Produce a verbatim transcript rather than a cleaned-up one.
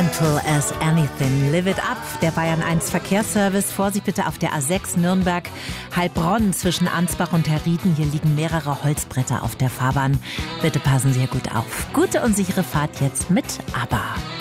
Gentle as anything. Live it up. Der Bayern eins Verkehrsservice. Vorsicht bitte auf der A sechs Nürnberg. Heilbronn zwischen Ansbach und Herrieden. Hier liegen mehrere Holzbretter auf der Fahrbahn. Bitte passen Sie hier gut auf. Gute und sichere Fahrt jetzt mit ABBA.